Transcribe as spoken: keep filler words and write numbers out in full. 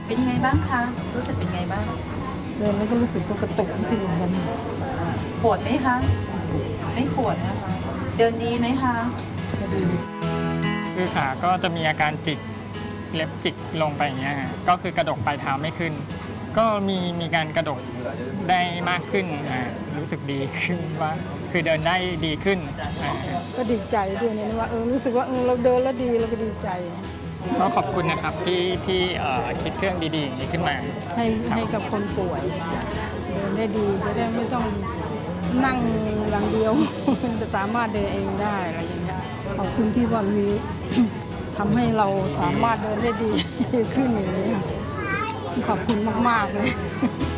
เป็นยังไงบ้างคะรู้สึกเป็นไงบ้างเดินแล้วก็รู้สึกก็กระตุกขึ้นเหมือนกันปวดไหมคะไม่ปวดนะคะเดินดีไหมคะก็ดีคือขาก็จะมีอาการจิกเล็บจิกลงไปอย่างเงี้ยก็คือกระดกปลายเท้าไม่ขึ้นก็มีมีการกระดกได้มากขึ้นรู้สึกดีขึ้นว่าคือเดินได้ดีขึ้นก็ดีใจด้วยนะว่าเออรู้สึกว่าเออเราเดินแล้วดีเราก็ดีใจก็ขอบคุณนะครับที่ที่คิดเครื่องดีๆอย่างนี้ขึ้นมาให้ให้กับคนป่วยเดินได้ดีจะได้ไม่ต้องนั่งอย่างเดียวจะสามารถเดินเองได้อะไรอย่างเงี้ยขอบคุณที่วันนี้ทำให้เราสามารถเดินได้ดีขึ้นอย่างนี้ขอบคุณมากๆเลย